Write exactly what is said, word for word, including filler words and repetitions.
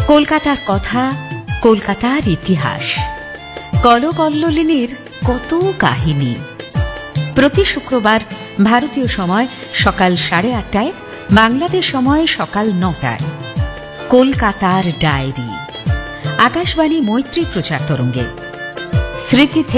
কলকাতার কথা, কলকাতার ইতিহাস, কলকল্লোলিনীর কত কাহিনী। প্রতি শুক্রবার ভারতীয় সময় সকাল সাড়ে আটটায়, বাংলাদেশ সময় সকাল নটায় কলকাতার ডায়েরি, আকাশবাণী মৈত্রী প্রচার তরঙ্গে। স্মৃতি